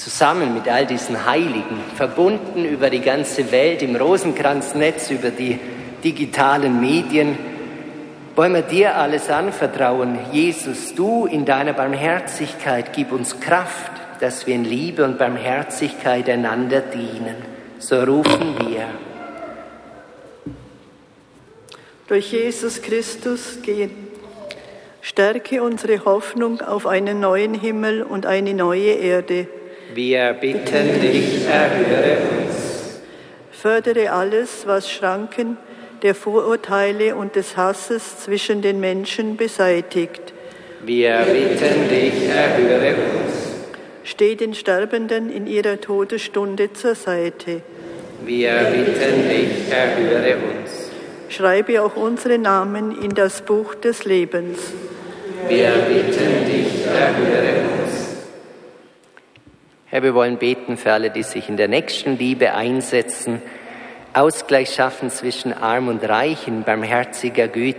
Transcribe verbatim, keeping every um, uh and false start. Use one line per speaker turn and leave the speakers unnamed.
zusammen mit all diesen Heiligen, verbunden über die ganze Welt, im Rosenkranznetz, über die digitalen Medien, wollen wir dir alles anvertrauen. Jesus, du in deiner Barmherzigkeit, gib uns Kraft, dass wir in Liebe und Barmherzigkeit einander dienen. So rufen wir.
Durch Jesus Christus gehen. Stärke unsere Hoffnung auf einen neuen Himmel und eine neue Erde.
Wir bitten dich, erhöre uns.
Fördere alles, was Schranken der Vorurteile und des Hasses zwischen den Menschen beseitigt.
Wir bitten dich, erhöre uns.
Steh den Sterbenden in ihrer Todesstunde zur Seite.
Wir bitten dich, erhöre uns.
Schreibe auch unsere Namen in das Buch des Lebens.
Wir bitten dich, erhöre uns. Herr, wir wollen beten für alle, die sich in der Nächstenliebe einsetzen, Ausgleich schaffen zwischen Arm und Reich in barmherziger Güte.